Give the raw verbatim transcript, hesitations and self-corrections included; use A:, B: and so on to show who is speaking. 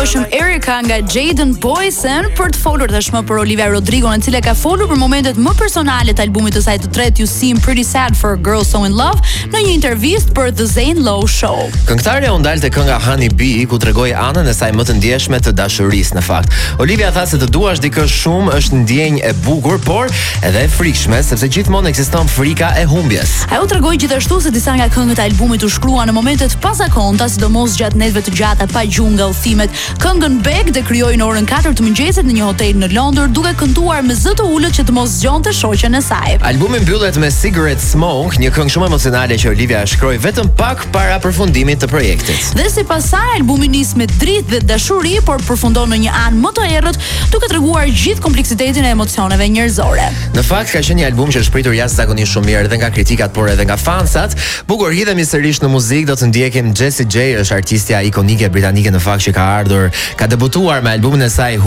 A: dëgjoshëm Erika nga Jaden Boysen për të folur tashmë për Olivia Rodrigo, e cila ka folur për momentet më personale të albumit të saj të tretë You Seem Pretty Sad for a Girl So in Love në një intervistë për The Zane Lowe Show.
B: Këngëtarja u ndalte kënga Honey Bee ku tregoi anën e saj më të ndjeshme të dashurisë. Në fakt, Olivia tha se të duash dikë shumë është ndjenjë e bukur, por edhe e frikshme, sepse gjithmonë ekziston frika e humbjes.
A: Ajo tregoi gjithashtu se disa nga këngët e albumit u shkruan në momente të pazakonta, sidomos gjatë netëve të gjata pa gjuhë nga udhimet. Këngën Beg dhe krijoi në orën katër të mëngjesit në një hotel në Londër, duke kënduar me zë të ulët që të mos zgjonte shoqen e saj.
B: Albumi mbyllet me Cigarette Smoke, një këngë shumë emocionale që Olivia e shkroi vetëm pak para përfundimit të projektit.
A: Dhe sipas saj, albumi nis me dritë dhe dashuri, por përfundon në një anë më të errët, duke treguar gjithë kompleksitetin e emocioneve njerëzore.
B: Në fakt, ka qenë një album që është pritur jashtëzakonisht shumë mirë edhe nga kritikat, por edhe nga fansat. Bukur hidhemi sërish në muzikë, do të ndjekim Jessie J, është artistja ikonike britanike në fakt që ka ardhur, ka debutuar me albumin e saj